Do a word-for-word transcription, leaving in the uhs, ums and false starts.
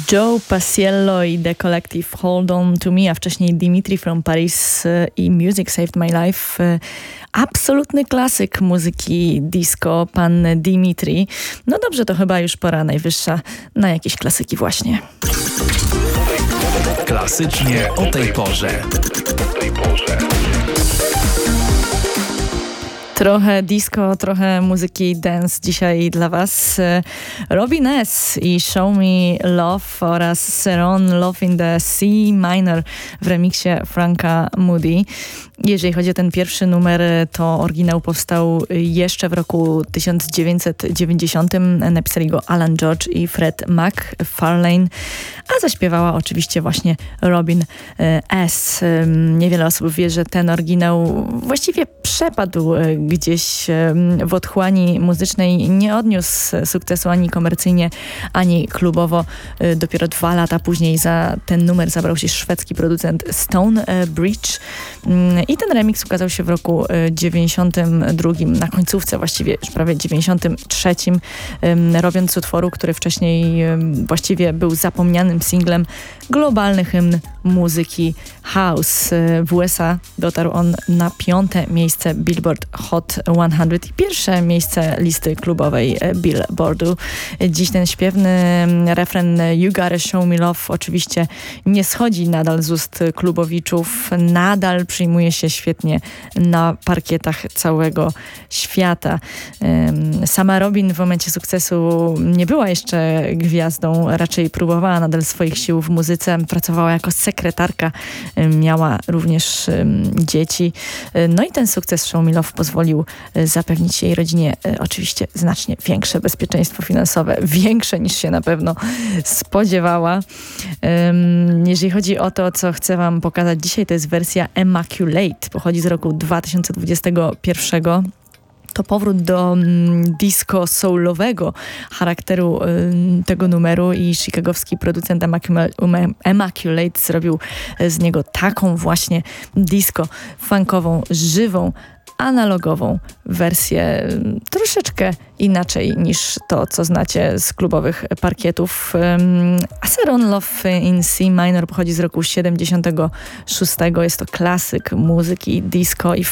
Joe Paciello i The Collective Hold On To Me, a wcześniej Dimitri from Paris i Music Saved My Life. Absolutny klasyk muzyki disco, pan Dimitri. No dobrze, to chyba już pora najwyższa na jakieś klasyki właśnie. Klasycznie o tej porze. Trochę disco, trochę muzyki dance dzisiaj dla Was. Robin S. i Show Me Love oraz Ceron Love in the C minor w remiksie Franka Moody. Jeżeli chodzi o ten pierwszy numer, to oryginał powstał jeszcze w roku tysiąc dziewięćset dziewięćdziesiątym. Napisali go Alan George i Fred MacFarlane, a zaśpiewała oczywiście właśnie Robin S. Niewiele osób wie, że ten oryginał właściwie przepadł gdzieś w otchłani muzycznej. Nie odniósł sukcesu ani komercyjnie, ani klubowo. Dopiero dwa lata później za ten numer zabrał się szwedzki producent Stone Bridge. I ten remix ukazał się w roku dziewięćdziesiątym drugim, na końcówce właściwie, już prawie dziewięćdziesiątym trzecim, robiąc z utworu, który wcześniej właściwie był zapomnianym singlem, globalny hymn muzyki house. W U S A dotarł on na piąte miejsce Billboard Hot sto i pierwsze miejsce listy klubowej Billboardu. Dziś ten śpiewny refren You Gotta Show Me Love oczywiście nie schodzi nadal z ust klubowiczów, nadal przyjmuje się świetnie na parkietach całego świata. Sama Robin w momencie sukcesu nie była jeszcze gwiazdą, raczej próbowała nadal swoich sił w muzyce, pracowała jako sekretarka, miała również dzieci. No i ten sukces Show Me Love pozwolił zapewnić jej rodzinie oczywiście znacznie większe bezpieczeństwo finansowe, większe niż się na pewno spodziewała. Jeżeli chodzi o to, co chcę Wam pokazać dzisiaj, to jest wersja Immaculate. Pochodzi z roku dwa tysiące dwudziestego pierwszego. To powrót do mm, disco soulowego charakteru y, tego numeru i chicagowski producent Immaculate zrobił z niego taką właśnie disco funkową, żywą, analogową wersję, troszeczkę inaczej niż to, co znacie z klubowych parkietów. A Ceron Love in C minor pochodzi z roku siedemdziesiątego szóstego. Jest to klasyk muzyki disco i w